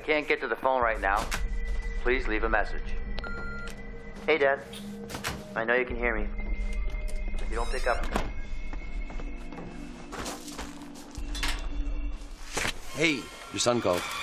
can't get to the phone right now. Please leave a message. Hey, Dad. I know you can hear me. If you don't pick up... Hey, your son called.